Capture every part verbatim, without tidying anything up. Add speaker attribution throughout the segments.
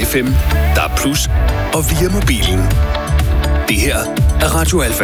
Speaker 1: F M, D A B plus, og via mobilen. Det her er Radio Alfa.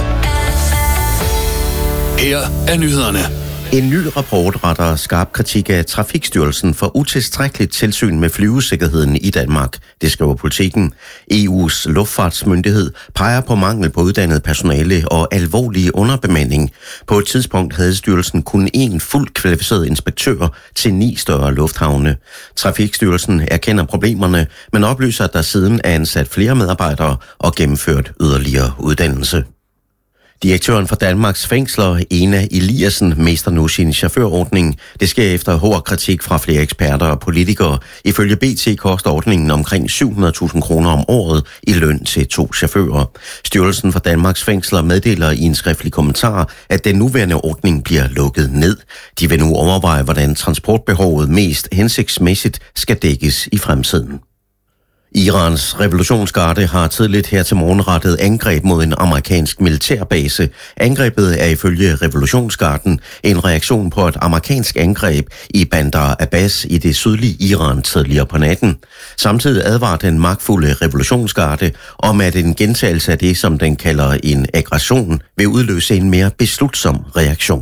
Speaker 1: Her er nyhederne.
Speaker 2: En ny rapport retter skarp kritik af Trafikstyrelsen for utilstrækkeligt tilsyn med flyvesikkerheden i Danmark. Det skriver Politiken. E U's luftfartsmyndighed peger på mangel på uddannet personale og alvorlig underbemanding. På et tidspunkt havde styrelsen kun én fuldt kvalificeret inspektør til ni større lufthavne. Trafikstyrelsen erkender problemerne, men oplyser, at der siden er ansat flere medarbejdere og gennemført yderligere uddannelse. Direktøren for Danmarks Fængsler, Ena Eliassen, mister nu sin chaufførordning. Det sker efter hård kritik fra flere eksperter og politikere. Ifølge B T koster ordningen omkring syv hundrede tusind kroner om året i løn til to chauffører. Styrelsen for Danmarks Fængsler meddeler i en skriftlig kommentar, at den nuværende ordning bliver lukket ned. De vil nu overveje, hvordan transportbehovet mest hensigtsmæssigt skal dækkes i fremtiden. Irans revolutionsgarde har tidligt her til morgen rettet angreb mod en amerikansk militærbase. Angrebet er ifølge revolutionsgarden en reaktion på et amerikansk angreb i Bandar Abbas i det sydlige Iran tidligere på natten. Samtidig advarer den magtfulde revolutionsgarde om, at en gentagelse af det, som den kalder en aggression, vil udløse en mere beslutsom reaktion.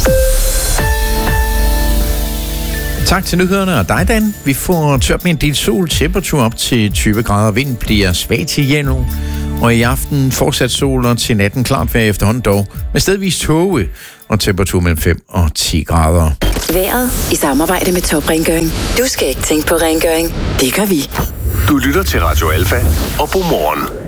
Speaker 3: Tak til nyhederne og dig, Dan. Vi får tørt med en del sol, temperatur op til tyve grader, vind bliver svag til jævn, og i aften fortsat sol og til natten klart vejr efterhånden dog, med stedvis tåge og temperatur mellem fem og ti grader.
Speaker 4: Vejret i samarbejde med Top Rengøring. Du skal ikke tænke på rengøring, det gør vi.
Speaker 1: Du lytter til Radio Alfa, og god morgen.